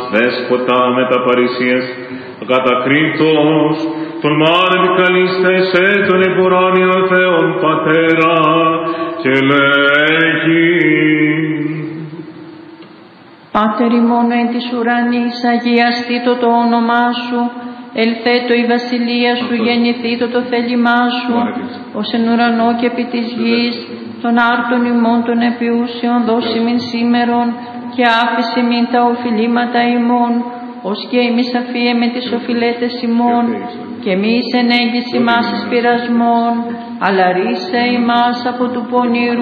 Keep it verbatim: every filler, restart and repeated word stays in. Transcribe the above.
δέσποτα με τα παρησίες, ακατακρίτως, τον μάρ επικαλείστε εσέ τον εμποράνιο Θεόν Πατέρα, και λέγει: Πάτερ ημών εν της ουρανής, αγιαστήτω το όνομά σου, ελθέτω η βασιλεία σου, γεννηθήτω το θέλημά σου, ως εν ουρανό και επί της γης, των άρτων ημών των επιούσεων δώσει μην σήμερον, και άφησε μην τα οφειλήματα ημών, ως και εμείς αφίε με τις οφειλέτες ημών, και μη εις ενέγγιση μας εις πειρασμών, αλλά ρίσε ημάς από του πονηρού.